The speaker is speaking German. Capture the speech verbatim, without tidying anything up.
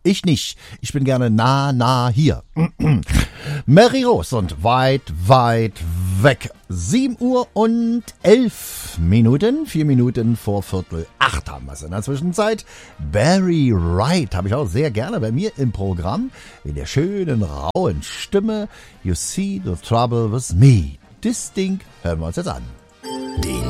Ich nicht. Ich bin gerne nah, nah hier. Mary Rose und weit, weit weg. sieben Uhr und elf Minuten. Vier Minuten vor Viertel acht haben wir es in der Zwischenzeit. Barry Wright habe ich auch sehr gerne bei mir im Programm. In der schönen, rauen Stimme. You see the trouble with me. Das Ding hören wir uns jetzt an. Die